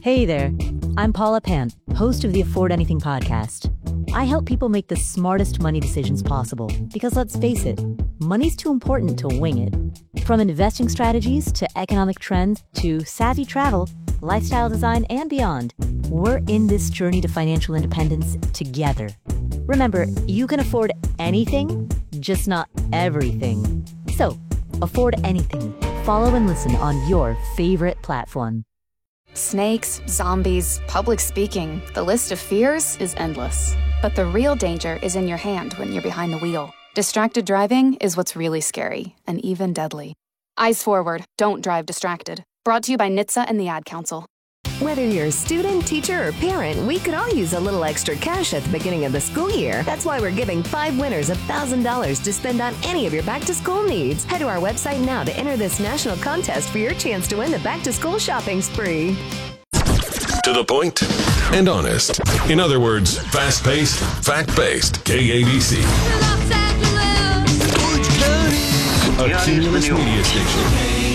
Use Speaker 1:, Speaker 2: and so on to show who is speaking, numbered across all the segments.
Speaker 1: Hey there, I'm Paula Pant, host of the Afford Anything podcast. I help people make the smartest money decisions possible because let's face it, money's too important to wing it. From investing strategies to economic trends to savvy travel, lifestyle design, and beyond, we're in this journey to financial independence together. Remember, you can afford anything, just not everything. So, afford anything. Follow and listen on your favorite platform.
Speaker 2: Snakes, zombies, public speaking, the list of fears is endless. But the real danger is in your hand when you're behind the wheel. Distracted driving is what's really scary and even deadly. Eyes forward, don't drive distracted. Brought to you by NHTSA and the Ad Council.
Speaker 3: Whether you're a student, teacher, or parent, we could all use a little extra cash at the beginning of the school year. That's why we're giving 5 winners $1,000 to spend on any of your back-to-school needs. Head to our website now to enter this national contest for your chance to win the back-to-school shopping spree.
Speaker 4: To the point and honest. In other words, fast-paced, fact-based. KABC. A Cumulus media station.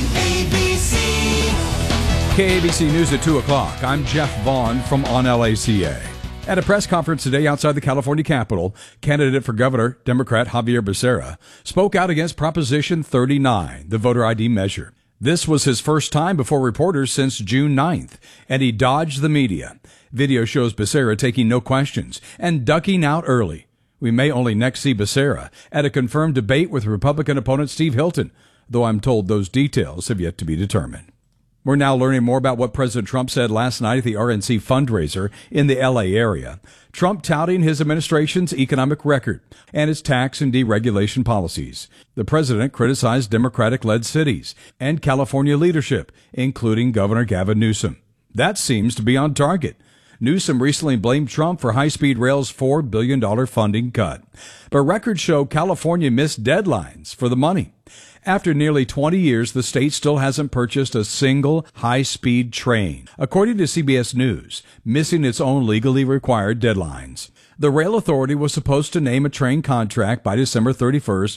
Speaker 5: KABC News at 2 o'clock. I'm Jeff Vaughn from On LACA. At a press conference today outside the California Capitol, candidate for governor, Democrat Javier Becerra, spoke out against Proposition 39, the voter ID measure. This was his first time before reporters since June 9th, and he dodged the media. Video shows Becerra taking no questions and ducking out early. We may only next see Becerra at a confirmed debate with Republican opponent Steve Hilton, though I'm told those details have yet to be determined. We're now learning more about what President Trump said last night at the RNC fundraiser in the L.A. area. Trump touting his administration's economic record and its tax and deregulation policies. The president criticized Democratic-led cities and California leadership, including Governor Gavin Newsom. That seems to be on target. Newsom recently blamed Trump for high-speed rail's $4 billion funding cut. But records show California missed deadlines for the money. After nearly 20 years, the state still hasn't purchased a single high-speed train, according to CBS News, missing its own legally required deadlines. The rail authority was supposed to name a train contract by December 31st,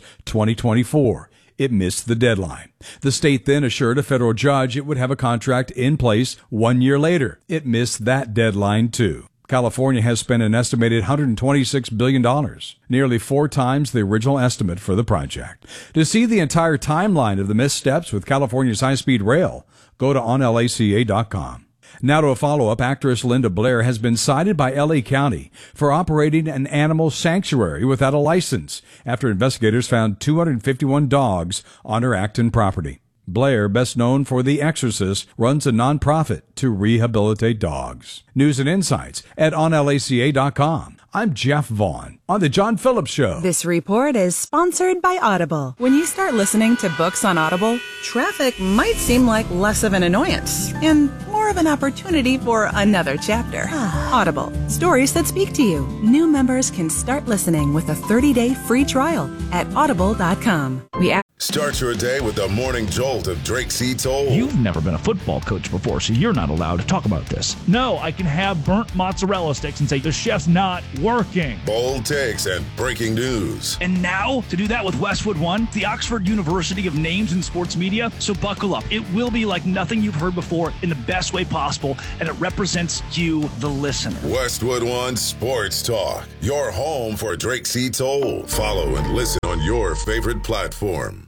Speaker 5: 2024. It missed the deadline. The state then assured a federal judge it would have a contract in place 1 year later. It missed that deadline, too. California has spent an estimated $126 billion, nearly 4 times the original estimate for the project. To see the entire timeline of the missteps with California's high-speed rail, go to onlaca.com. Now to a follow-up, actress Linda Blair has been cited by L.A. County for operating an animal sanctuary without a license after investigators found 251 dogs on her Acton property. Blair, best known for The Exorcist, runs a nonprofit to rehabilitate dogs. News and insights at onlaca.com. I'm Jeff Vaughn on The John Phillips Show.
Speaker 6: This report is sponsored by Audible. When you start listening to books on Audible, traffic might seem like less of an annoyance and more of an opportunity for another chapter. Audible, stories that speak to you. New members can start listening with a 30-day free trial at audible.com.
Speaker 4: Start your day with the morning jolt of Drake C. Toll.
Speaker 7: You've never been a football coach before, so you're not allowed to talk about this. No, I can have burnt mozzarella sticks and say the chef's not working.
Speaker 4: Bold takes and breaking news.
Speaker 7: And now, to do that with Westwood One, the Oxford University of Names in Sports Media. So buckle up. It will be like nothing you've heard before in the best way possible, and it represents you, the listener.
Speaker 4: Westwood One Sports Talk, your home for Drake C. Toll. Follow and listen on your favorite platform.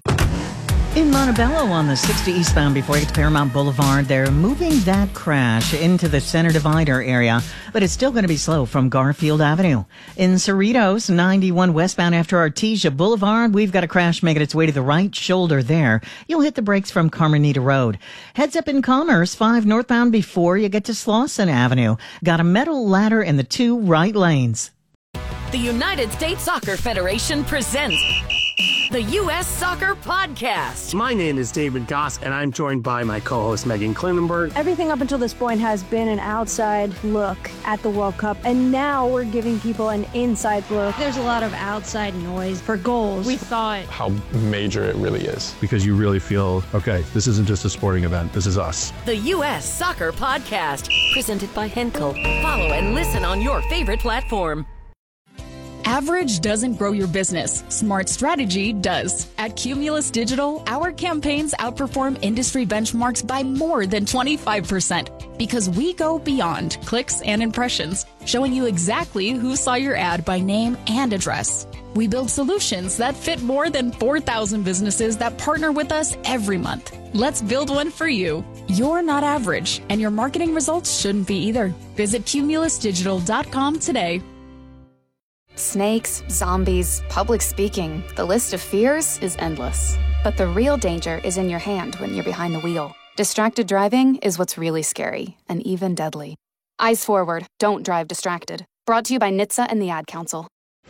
Speaker 8: In Montebello on the 60 eastbound before you get to Paramount Boulevard, they're moving that crash into the center divider area, but it's still going to be slow from Garfield Avenue. In Cerritos, 91 westbound after Artesia Boulevard, we've got a crash making its way to the right shoulder there. You'll hit the brakes from Carmenita Road. Heads up in Commerce, 5 northbound before you get to Slauson Avenue. Got a metal ladder in the 2 right lanes.
Speaker 3: The United States Soccer Federation presents the U.S. Soccer Podcast.
Speaker 9: My name is David Goss, and I'm joined by my co-host Megan Klinenberg.
Speaker 10: Everything up until this point has been an outside look at the World Cup, and now we're giving people an inside look. There's a lot of outside noise for goals. We thought
Speaker 11: how major it really is.
Speaker 12: Because you really feel, okay, this isn't just a sporting event, this is us.
Speaker 3: The U.S. Soccer Podcast, presented by Henkel. Follow and listen on your favorite platform.
Speaker 13: Average doesn't grow your business. Smart strategy does. At Cumulus Digital, our campaigns outperform industry benchmarks by more than 25%. Because we go beyond clicks and impressions, showing you exactly who saw your ad by name and address. We build solutions that fit more than 4,000 businesses that partner with us every month. Let's build one for you. You're not average, and your marketing results shouldn't be either. Visit cumulusdigital.com today.
Speaker 2: Snakes, zombies, public speaking. The list of fears is endless. But the real danger is in your hand when you're behind the wheel. Distracted driving is what's really scary and even deadly. Eyes forward, don't drive distracted. Brought to you by NHTSA and the Ad Council.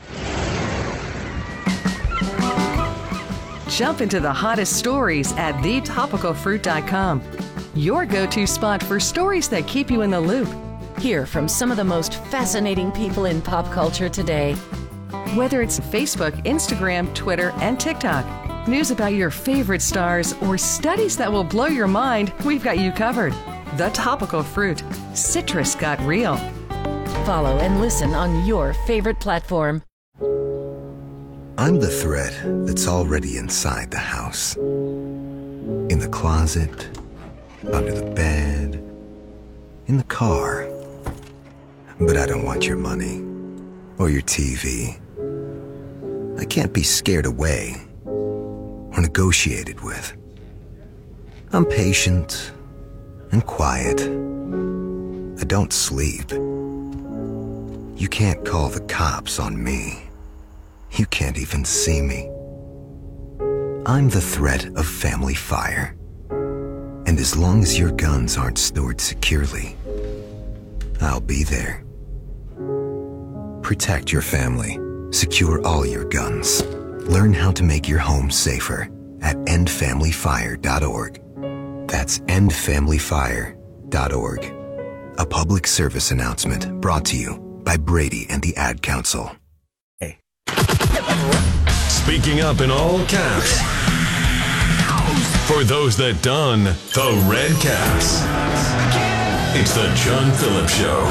Speaker 14: Jump into the hottest stories at thetopicalfruit.com. Your go-to spot for stories that keep you in the loop.
Speaker 15: Hear from some of the most fascinating people in pop culture today.
Speaker 14: Whether it's Facebook, Instagram, Twitter, and TikTok, news about your favorite stars, or studies that will blow your mind, we've got you covered. The Topical Fruit. Citrus got real.
Speaker 15: Follow and listen on your favorite platform.
Speaker 16: I'm the thread that's already inside the house. In the closet, under the bed, in the car. But I don't want your money or your TV. I can't be scared away or negotiated with. I'm patient and quiet. I don't sleep. You can't call the cops on me. You can't even see me. I'm the threat of family fire. And as long as your guns aren't stored securely, I'll be there. Protect your family. Secure all your guns. Learn how to make your home safer at endfamilyfire.org. That's endfamilyfire.org. A public service announcement brought to you by Brady and the Ad Council.
Speaker 17: Hey. Speaking up in all caps. For those that don the red caps. It's the John Phillips Show.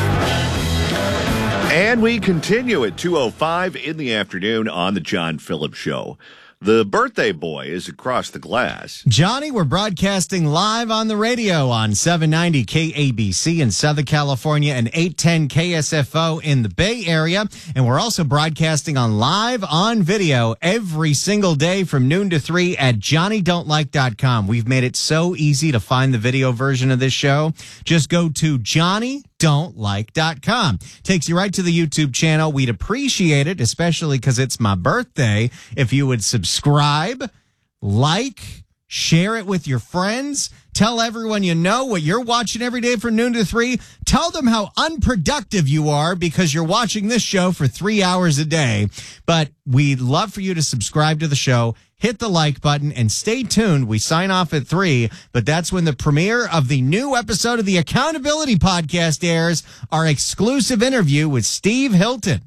Speaker 18: And we continue at 2:05 in the afternoon on the John Phillips Show. The birthday boy is across the glass.
Speaker 19: Johnny, we're broadcasting live on the radio on 790 KABC in Southern California and 810 KSFO in the Bay Area. And we're also broadcasting live on video every single day from noon to 3 at JohnnyDon'tLike.com. We've made it so easy to find the video version of this show. Just go to JohnnyDon'tLike.com. Takes you right to the YouTube channel. We'd appreciate it, especially because it's my birthday, if you would subscribe, like, share it with your friends. Tell everyone you know what you're watching every day from noon to 3. Tell them how unproductive you are because you're watching this show for 3 hours a day. But we'd love for you to subscribe to the show. Hit the like button and stay tuned. We sign off at 3, but that's when the premiere of the new episode of the Accountability Podcast airs, our exclusive interview with Steve Hilton.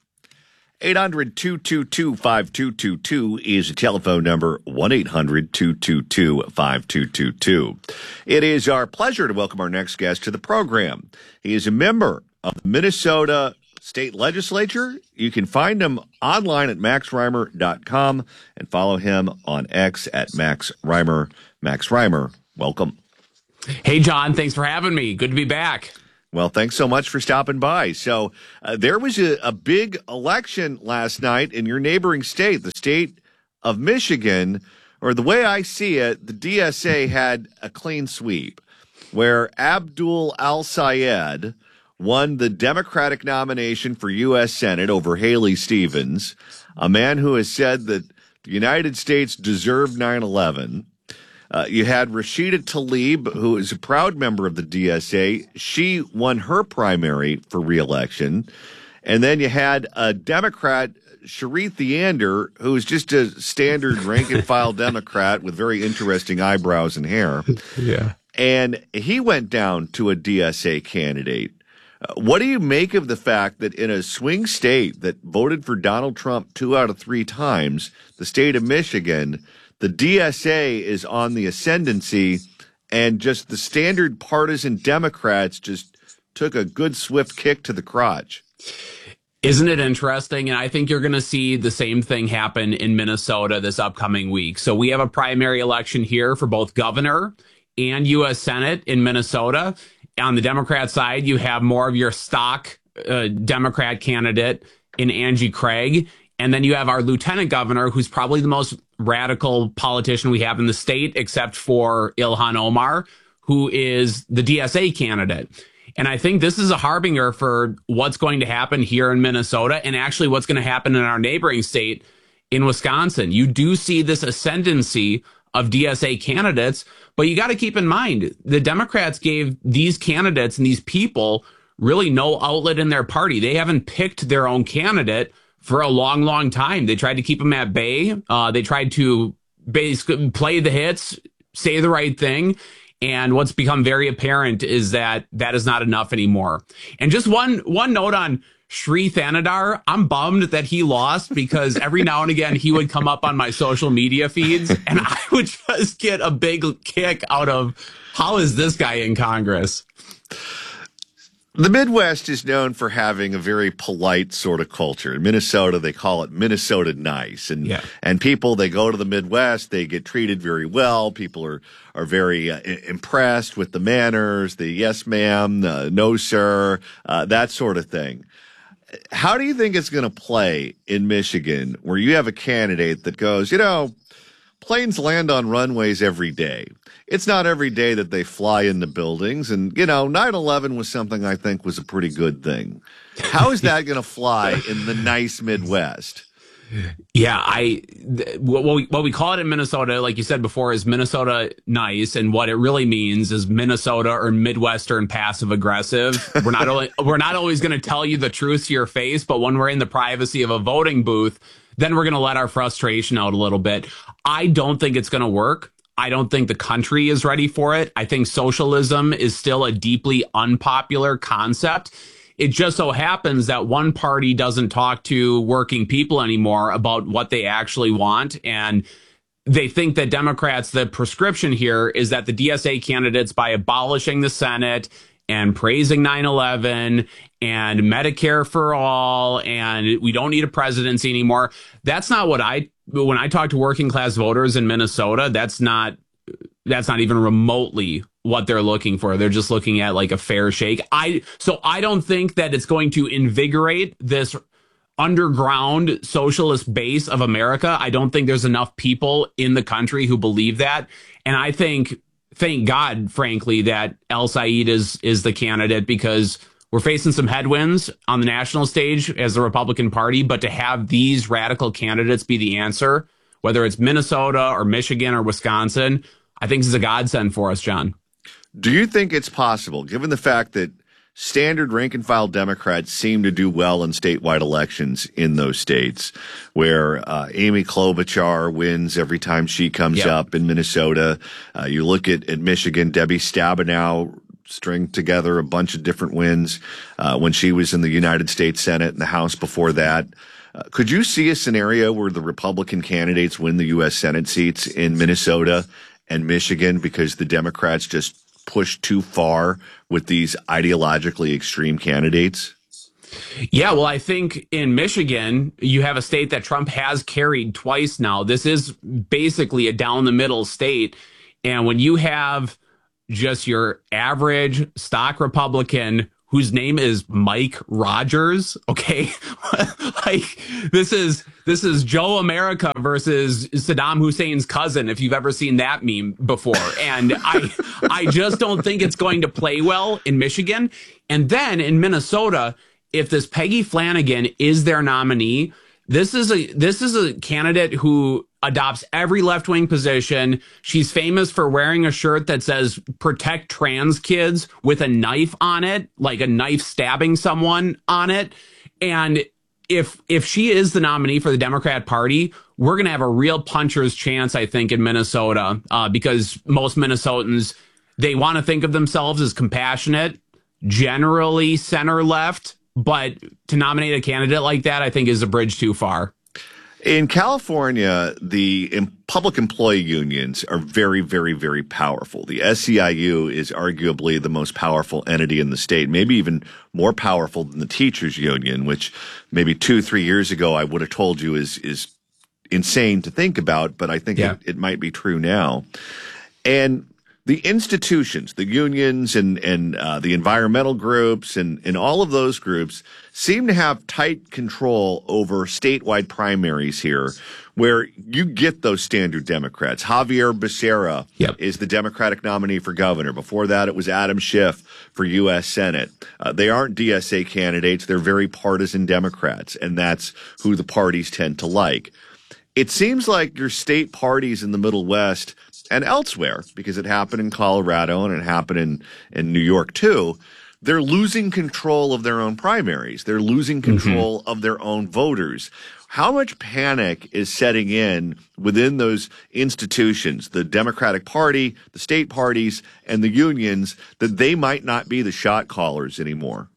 Speaker 18: 800-222-5222 is the telephone number, 1-800-222-5222. It is our pleasure to welcome our next guest to the program. He is a member of the Minnesota State Legislature. You can find him online at maxreimer.com and follow him on X at maxreimer. Max Reimer, welcome.
Speaker 20: Hey, John. Thanks for having me. Good to be back.
Speaker 18: Well, thanks so much for stopping by. So there was a big election last night in your neighboring state, the state of Michigan, or the way I see it, the DSA had a clean sweep where Abdul Al-Sayed won the Democratic nomination for U.S. Senate over Haley Stevens, a man who has said that the United States deserved 9/11. You had Rashida Tlaib, who is a proud member of the DSA. She won her primary for re-election. And then you had a Democrat, Sheree Theander, who is just a standard rank-and-file Democrat with very interesting eyebrows and hair.
Speaker 20: Yeah.
Speaker 18: And he went down to a DSA candidate. What do you make of the fact that in a swing state that voted for Donald Trump 2 out of 3 times, the state of Michigan, the DSA is on the ascendancy, and just the standard partisan Democrats just took a good swift kick to the crotch?
Speaker 20: Isn't it interesting? And I think you're going to see the same thing happen in Minnesota this upcoming week. So we have a primary election here for both governor and U.S. Senate in Minnesota. On the Democrat side, you have more of your stock Democrat candidate in Angie Craig. And then you have our lieutenant governor, who's probably the most radical politician we have in the state, except for Ilhan Omar, who is the DSA candidate. And I think this is a harbinger for what's going to happen here in Minnesota and actually what's going to happen in our neighboring state in Wisconsin. You do see this ascendancy of DSA candidates, but you got to keep in mind the Democrats gave these candidates and these people really no outlet in their party. They haven't picked their own candidate for a long, long time. They tried to keep them at bay. They tried to basically play the hits, say the right thing. And what's become very apparent is that that is not enough anymore. And just one note on Sri Thanadar. I'm bummed that he lost because every now and again he would come up on my social media feeds and I would just get a big kick out of how is this guy in Congress?
Speaker 18: The Midwest is known for having a very polite sort of culture. In Minnesota, they call it Minnesota nice. And people, they go to the Midwest, they get treated very well. People are very impressed with the manners, the yes ma'am, no sir, that sort of thing. How do you think it's going to play in Michigan where you have a candidate that goes, planes land on runways every day. It's not every day that they fly into buildings. And, 9/11 was something I think was a pretty good thing. How is that going to fly in the nice Midwest?
Speaker 20: Yeah, what we call it in Minnesota, like you said before, is Minnesota nice, and what it really means is Minnesota or Midwestern passive aggressive. We're not always going to tell you the truth to your face, but when we're in the privacy of a voting booth, then we're going to let our frustration out a little bit. I don't think it's going to work. I don't think the country is ready for it. I think socialism is still a deeply unpopular concept. It just so happens that one party doesn't talk to working people anymore about what they actually want. And they think that Democrats, the prescription here is that the DSA candidates, by abolishing the Senate and praising 9/11 and Medicare for all, and we don't need a presidency anymore. That's not what when I talk to working class voters in Minnesota, that's not even remotely what they're looking for. They're just looking at like a fair shake. So I don't think that it's going to invigorate this underground socialist base of America. I don't think there's enough people in the country who believe that. And I think, thank God, frankly, that El Said is the candidate, because we're facing some headwinds on the national stage as the Republican Party, but to have these radical candidates be the answer, whether it's Minnesota or Michigan or Wisconsin, I think this is a godsend for us, John.
Speaker 18: Do you think it's possible, given the fact that standard rank-and-file Democrats seem to do well in statewide elections in those states, where Amy Klobuchar wins every time she comes up in Minnesota? You look at Michigan, Debbie Stabenow string together a bunch of different wins when she was in the United States Senate and the House before that. Could you see a scenario where the Republican candidates win the U.S. Senate seats in Minnesota and Michigan because the Democrats just push too far with these ideologically extreme candidates?
Speaker 20: Yeah, well, I think in Michigan, you have a state that Trump has carried twice now. This is basically a down the middle state. And when you have just your average stock Republican whose name is Mike Rogers, okay? Like this is Joe America versus Saddam Hussein's cousin, if you've ever seen that meme before. And I just don't think it's going to play well in Michigan. And then in Minnesota, if this Peggy Flanagan is their nominee, this is a candidate who adopts every left-wing position. She's famous for wearing a shirt that says "Protect Trans Kids" with a knife on it, like a knife stabbing someone on it. And if she is the nominee for the Democrat Party, we're going to have a real puncher's chance, I think, in Minnesota, because most Minnesotans, they want to think of themselves as compassionate, generally center-left. But to nominate a candidate like that, I think, is a bridge too far.
Speaker 18: In California, the public employee unions are very, very, very powerful. The SEIU is arguably the most powerful entity in the state, maybe even more powerful than the teachers union, which maybe 2-3 years ago I would have told you is insane to think about, but I think it might be true now. And the institutions, the unions and the environmental groups and all of those groups seem to have tight control over statewide primaries here, where you get those standard Democrats. Javier Becerra is the Democratic nominee for governor. Before that, it was Adam Schiff for U.S. Senate. They aren't DSA candidates. They're very partisan Democrats, and that's who the parties tend to like. It seems like your state parties in the Middle West and elsewhere, because it happened in Colorado and it happened in New York too, they're losing control of their own primaries. They're losing control of their own voters. How much panic is setting in within those institutions, the Democratic Party, the state parties, and the unions, that they might not be the shot callers anymore?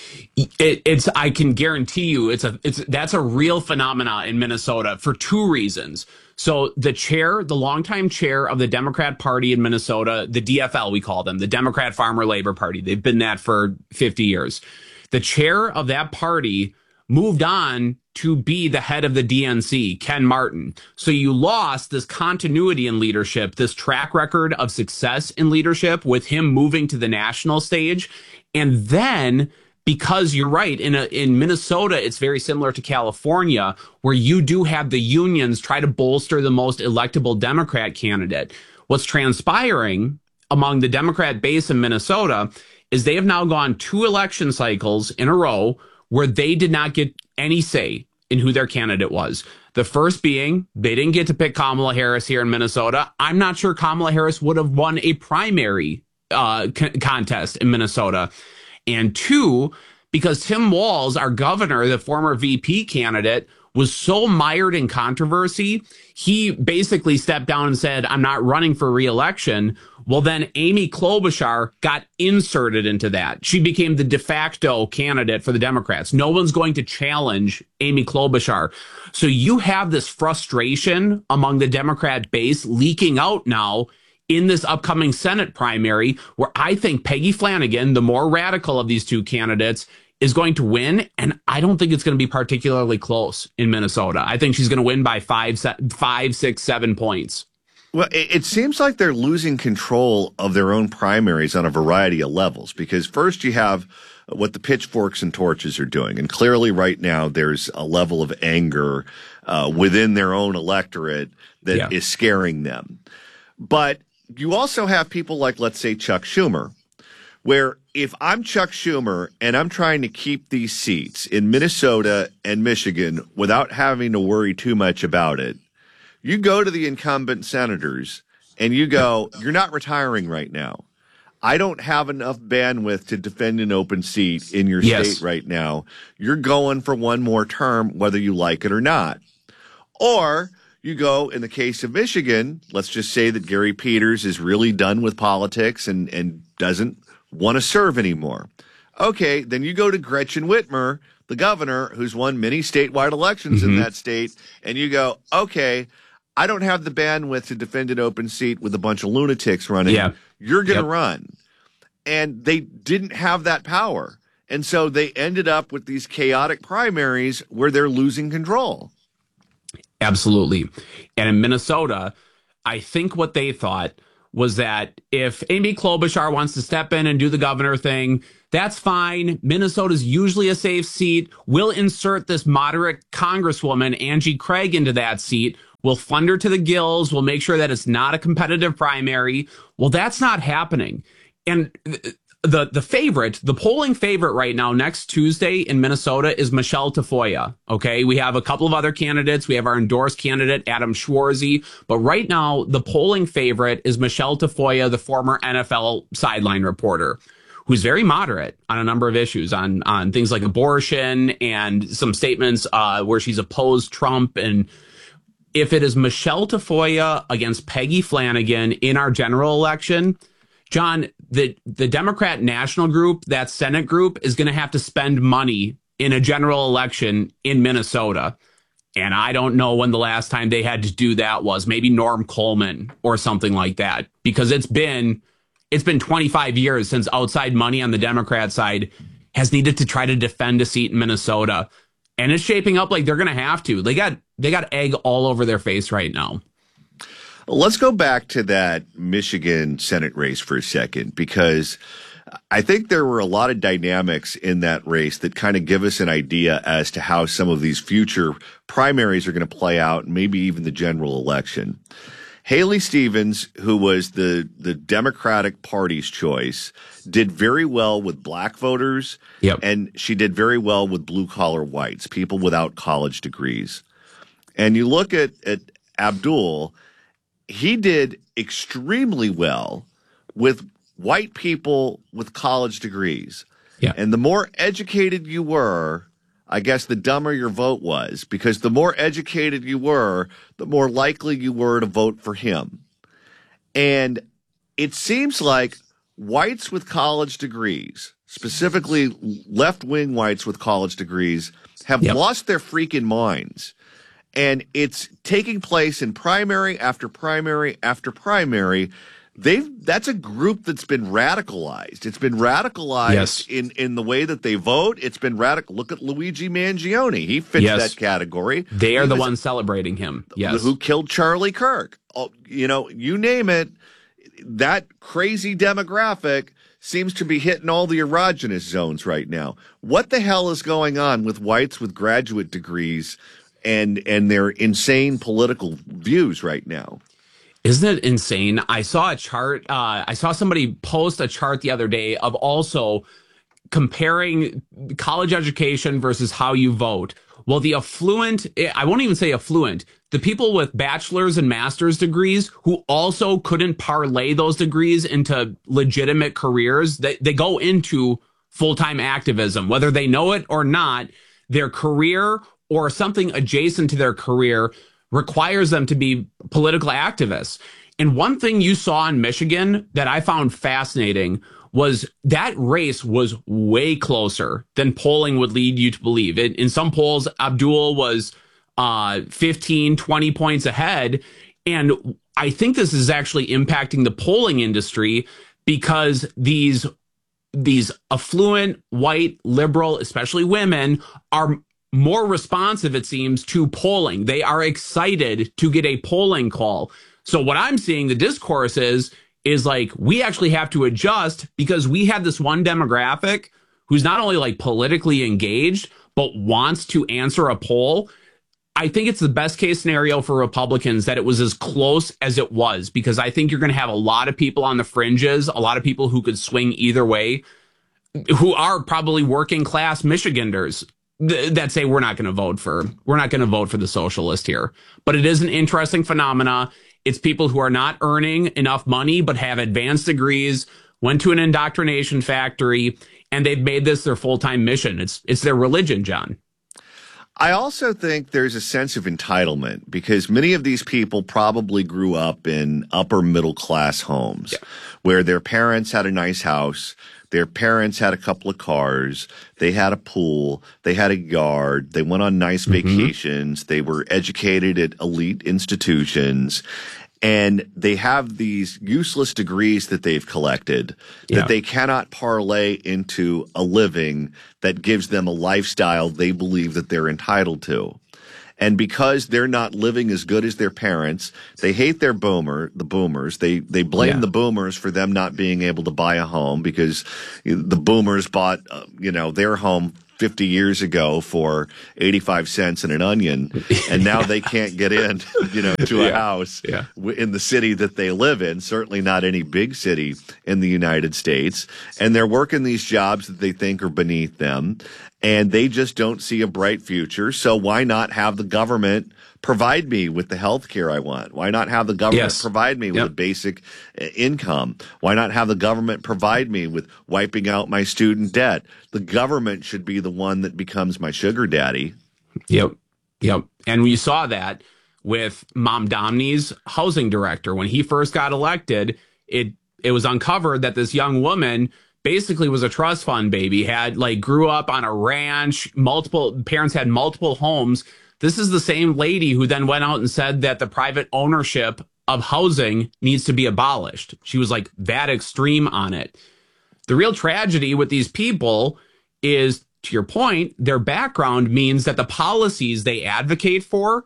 Speaker 20: I can guarantee you that's a real phenomena in Minnesota for two reasons. So the longtime chair of the Democrat Party in Minnesota, the DFL, we call them, the Democrat Farmer Labor Party. They've been that for 50 years. The chair of that party moved on to be the head of the DNC, Ken Martin. So you lost this continuity in leadership, this track record of success in leadership with him moving to the national stage. And then, because you're right, in Minnesota, it's very similar to California, where you do have the unions try to bolster the most electable Democrat candidate. What's transpiring among the Democrat base in Minnesota is they have now gone 2 election cycles in a row where they did not get any say in who their candidate was. The first being, they didn't get to pick Kamala Harris here in Minnesota. I'm not sure Kamala Harris would have won a primary contest in Minnesota. And 2, because Tim Walz, our governor, the former VP candidate, was so mired in controversy, he basically stepped down and said, I'm not running for re-election. Well, then Amy Klobuchar got inserted into that. She became the de facto candidate for the Democrats. No one's going to challenge Amy Klobuchar. So you have this frustration among the Democrat base leaking out now in this upcoming Senate primary, where I think Peggy Flanagan, the more radical of these 2 candidates, is going to win. And I don't think it's going to be particularly close in Minnesota. I think she's going to win by 5, 6, 7 points.
Speaker 18: Well, it seems like they're losing control of their own primaries on a variety of levels, because first you have what the pitchforks and torches are doing. And clearly right now there's a level of anger within their own electorate that is scaring them. But you also have people like, let's say, Chuck Schumer, where if I'm Chuck Schumer and I'm trying to keep these seats in Minnesota and Michigan without having to worry too much about it, you go to the incumbent senators and you go, you're not retiring right now. I don't have enough bandwidth to defend an open seat in your state right now. You're going for one more term, whether you like it or not. Or you go, in the case of Michigan, let's just say that Gary Peters is really done with politics and doesn't want to serve anymore. Okay, then you go to Gretchen Whitmer, the governor, who's won many statewide elections in that state, and you go, okay, I don't have the bandwidth to defend an open seat with a bunch of lunatics running. You're going to run. And they didn't have that power. And so they ended up with these chaotic primaries where they're losing control.
Speaker 20: Absolutely. And in Minnesota, I think what they thought was that if Amy Klobuchar wants to step in and do the governor thing, that's fine. Minnesota's usually a safe seat. We'll insert this moderate congresswoman, Angie Craig, into that seat. We'll fund her to the gills. We'll make sure that it's not a competitive primary. Well, that's not happening. And the polling favorite right now, next Tuesday in Minnesota, is Michelle Tafoya. Okay. We have a couple of other candidates. We have our endorsed candidate, Adam Schwarzy. But right now, the polling favorite is Michelle Tafoya, the former NFL sideline reporter, who's very moderate on a number of issues, on things like abortion and some statements where she's opposed Trump. And if it is Michelle Tafoya against Peggy Flanagan in our general election, John, the Democrat National Group, that Senate group, is going to have to spend money in a general election in Minnesota. And I don't know when the last time they had to do that was. Maybe Norm Coleman or something like that, because it's been 25 years since outside money on the Democrat side has needed to try to defend a seat in Minnesota. And it's shaping up like they're going to have to. They got egg all over their face right now.
Speaker 18: Let's go back to that Michigan Senate race for a second, because I think there were a lot of dynamics in that race that kind of give us an idea as to how some of these future primaries are going to play out, and maybe even the general election. Haley Stevens, who was the Democratic Party's choice, did very well with black voters, and she did very well with blue-collar whites, people without college degrees. And you look at Abdul, he did extremely well with white people with college degrees.
Speaker 20: Yeah.
Speaker 18: And the more educated you were, I guess the dumber your vote was, because the more educated you were, the more likely you were to vote for him. And it seems like whites with college degrees, specifically left-wing whites with college degrees, have lost their freaking minds. And it's taking place in primary after primary after primary. That's a group that's been radicalized. It's been radicalized in the way that they vote. It's been radical. Look at Luigi Mangione. He fits that category.
Speaker 20: They are the ones celebrating him. Yes.
Speaker 18: Who killed Charlie Kirk. Oh, you name it. That crazy demographic seems to be hitting all the erogenous zones right now. What the hell is going on with whites with graduate degrees and their insane political views right now?
Speaker 20: Isn't it insane? I saw a chart. I saw somebody post a chart the other day of also comparing college education versus how you vote. Well, the affluent, I won't even say affluent, the people with bachelor's and master's degrees who also couldn't parlay those degrees into legitimate careers, they go into full-time activism, whether they know it or not. Their career or something adjacent to their career requires them to be political activists. And one thing you saw in Michigan that I found fascinating was that race was way closer than polling would lead you to believe. In some polls, Abdul was 15, 20 points ahead. And I think this is actually impacting the polling industry because these affluent, white, liberal, especially women, are more responsive, it seems, to polling. They are excited to get a polling call. So what I'm seeing the discourse is like, we actually have to adjust because we have this one demographic who's not only like politically engaged, but wants to answer a poll. I think it's the best case scenario for Republicans that it was as close as it was, because I think you're going to have a lot of people on the fringes, a lot of people who could swing either way, who are probably working class Michiganders that say we're not going to vote for the socialist here. But it is an interesting phenomena. It's people who are not earning enough money but have advanced degrees, went to an indoctrination factory, and they've made this their full-time mission. It's their religion, John.
Speaker 18: I also think there's a sense of entitlement because many of these people probably grew up in upper middle class homes where their parents had a nice house. Their parents had a couple of cars. They had a pool. They had a yard. They went on nice vacations. They were educated at elite institutions. And they have these useless degrees that they've collected that they cannot parlay into a living that gives them a lifestyle they believe that they're entitled to. And because they're not living as good as their parents, they hate the boomers. They blame the boomers for them not being able to buy a home because the boomers bought, their home 50 years ago for 85 cents and an onion. And now they can't get in, to a house in the city that they live in, certainly not any big city in the United States. And they're working these jobs that they think are beneath them. And they just don't see a bright future. So why not have the government provide me with the health care I want? Why not have the government provide me with a basic income? Why not have the government provide me with wiping out my student debt? The government should be the one that becomes my sugar daddy.
Speaker 20: Yep. And we saw that with Mamdani's housing director. When he first got elected, it was uncovered that this young woman basically was a trust fund baby, grew up on a ranch, parents had multiple homes. This is the same lady who then went out and said that the private ownership of housing needs to be abolished. She was like that extreme on it. The real tragedy with these people is, to your point, their background means that the policies they advocate for,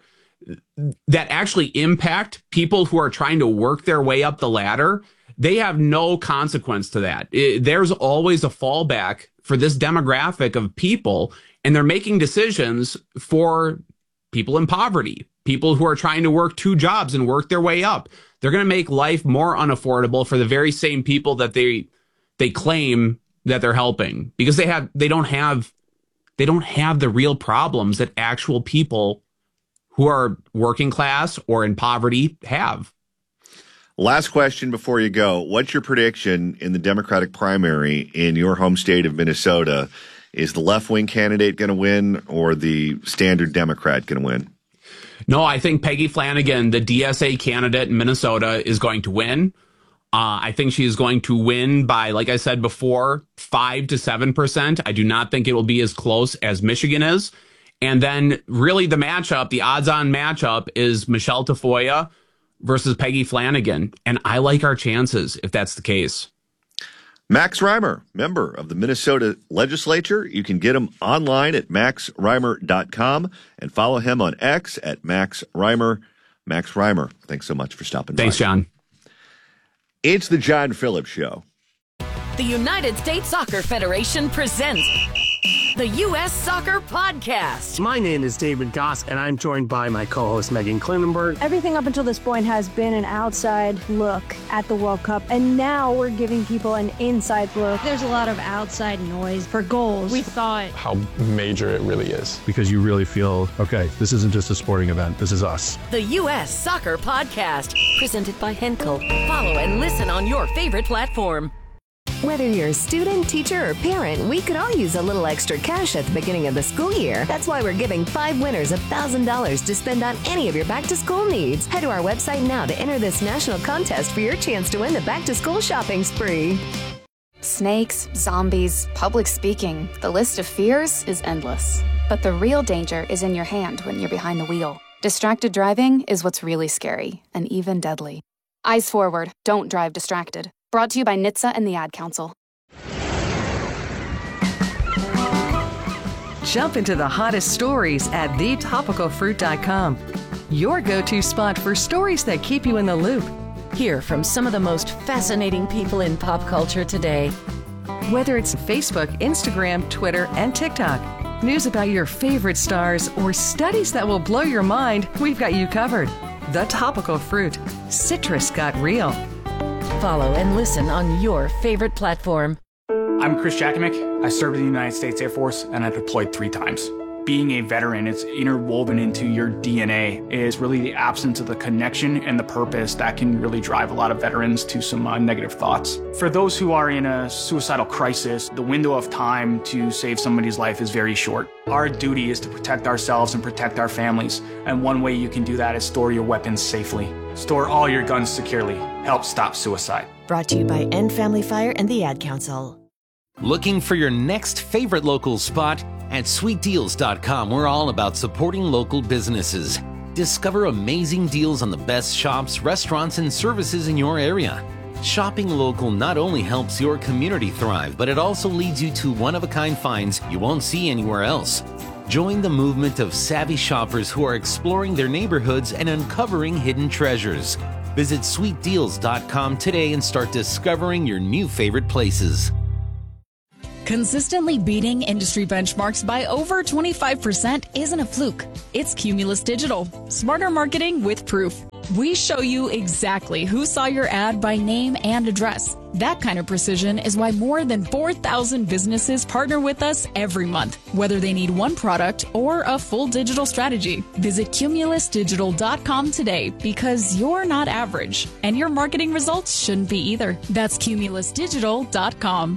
Speaker 20: that actually impact people who are trying to work their way up the ladder, they have no consequence to that. There's always a fallback for this demographic of people, and they're making decisions for people in poverty, people who are trying to work 2 jobs and work their way up. They're going to make life more unaffordable for the very same people that they claim that they're helping, because they don't have the real problems that actual people who are working class or in poverty have.
Speaker 18: Last question before you go. What's your prediction in the Democratic primary in your home state of Minnesota? Is the left-wing candidate going to win or the standard Democrat going to win?
Speaker 20: No, I think Peggy Flanagan, the DSA candidate in Minnesota, is going to win. I think she is going to win by, like I said before, 5 to 7%. I do not think it will be as close as Michigan is. And then really the matchup, the odds-on matchup, is Michelle Tafoya versus Peggy Flanagan. And I like our chances if that's the case.
Speaker 18: Max Reimer, member of the Minnesota legislature. You can get him online at maxreimer.com and follow him on X at Max Reimer. Max Reimer, thanks so much for stopping by.
Speaker 20: Thanks, John.
Speaker 18: It's the John Phillips Show.
Speaker 15: The United States Soccer Federation presents the U.S. Soccer Podcast.
Speaker 9: My name is David Goss, and I'm joined by my co-host Megan Klinenberg.
Speaker 10: Everything up until this point has been an outside look at the World Cup, and now we're giving people an inside look. There's a lot of outside noise for goals. We thought
Speaker 11: How major it really is.
Speaker 12: Because you really feel, okay, this isn't just a sporting event. This is us.
Speaker 15: The U.S. Soccer Podcast, presented by Henkel. Follow and listen on your favorite platform.
Speaker 3: Whether you're a student, teacher, or parent, we could all use a little extra cash at the beginning of the school year. That's why we're giving 5 winners $1,000 to spend on any of your back-to-school needs. Head to our website now to enter this national contest for your chance to win the back-to-school shopping spree.
Speaker 2: Snakes, zombies, public speaking, the list of fears is endless. But the real danger is in your hand when you're behind the wheel. Distracted driving is what's really scary and even deadly. Eyes forward, don't drive distracted. Brought to you by NHTSA and the Ad Council.
Speaker 14: Jump into the hottest stories at thetopicalfruit.com. Your go-to spot for stories that keep you in the loop.
Speaker 15: Hear from some of the most fascinating people in pop culture today.
Speaker 14: Whether it's Facebook, Instagram, Twitter, and TikTok, news about your favorite stars, or studies that will blow your mind, we've got you covered. The Topical Fruit. Citrus got real.
Speaker 15: Follow and listen on your favorite platform.
Speaker 21: I'm Chris Jakimick. I served in the United States Air Force and I deployed 3 times. Being a veteran, it's interwoven into your DNA, is really the absence of the connection and the purpose that can really drive a lot of veterans to some negative thoughts. For those who are in a suicidal crisis, the window of time to save somebody's life is very short. Our duty is to protect ourselves and protect our families, and one way you can do that is store your weapons safely. Store all your guns securely. Help stop suicide.
Speaker 22: Brought to you by End Family Fire and the Ad Council.
Speaker 23: Looking for your next favorite local spot? At sweetdeals.com, we're all about supporting local businesses. Discover amazing deals on the best shops, restaurants, and services in your area. Shopping local not only helps your community thrive, but it also leads you to one-of-a-kind finds you won't see anywhere else. Join the movement of savvy shoppers who are exploring their neighborhoods and uncovering hidden treasures. Visit sweetdeals.com today and start discovering your new favorite places.
Speaker 13: Consistently beating industry benchmarks by over 25% isn't a fluke. It's Cumulus Digital. Smarter marketing with proof. We show you exactly who saw your ad by name and address. That kind of precision is why more than 4,000 businesses partner with us every month, whether they need one product or a full digital strategy. Visit cumulusdigital.com today because you're not average, and your marketing results shouldn't be either. That's cumulusdigital.com.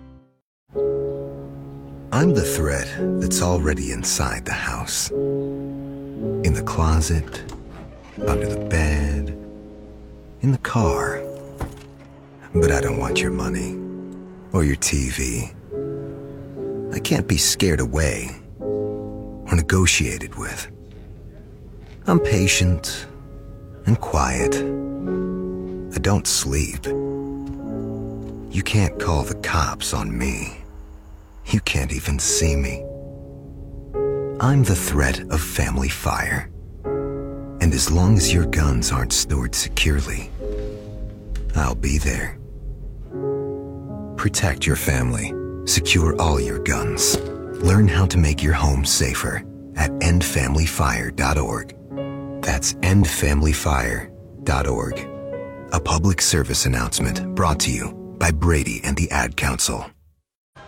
Speaker 16: I'm the thread that's already inside the house. In the closet, under the bed, in the car. But I don't want your money or your TV. I can't be scared away or negotiated with. I'm patient and quiet. I don't sleep. You can't call the cops on me. You can't even see me. I'm the threat of family fire. And as long as your guns aren't stored securely, I'll be there. Protect your family. Secure all your guns. Learn how to make your home safer at endfamilyfire.org. That's endfamilyfire.org. A public service announcement brought to you by Brady and the Ad Council.